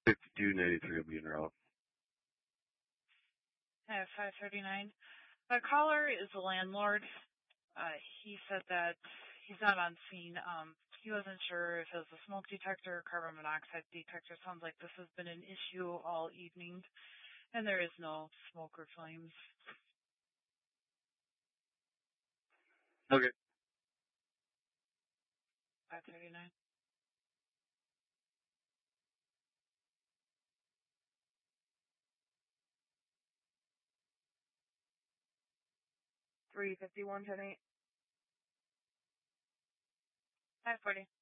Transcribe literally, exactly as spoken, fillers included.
fifty-two ninety-three will be en route. At five thirty-nine. The caller is the landlord. Uh, he said that he's not on scene. Um, he wasn't sure if it was a smoke detector or carbon monoxide detector. Sounds like this has been an issue all evening, and there is no smoke or flames. Okay. five thirty-nine. three fifty-one ten eight. five forty.